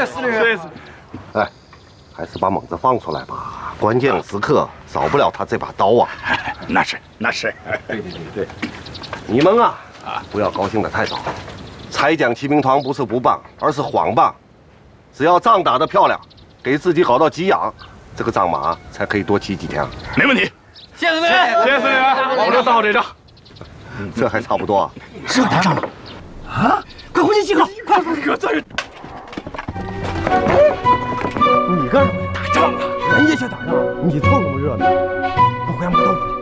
谢司令。 哎，还是把猛子放出来吧，关键时刻少不了他这把刀啊。 那是那是。 对，你们啊，不要高兴得太早。拆蒋骑兵团不是不棒，而是谎棒。只要仗打得漂亮，给自己搞到给养，这个仗马才可以多骑几天。 没问题。 谢司令， 谢司令，我们就打好这仗。 这还差不多。 是要打仗了。啊！快回去集合！快！ 可在于你干什么呀？ 打仗啊！ 人家去打仗，你凑什么热闹？ 我回家买豆腐去。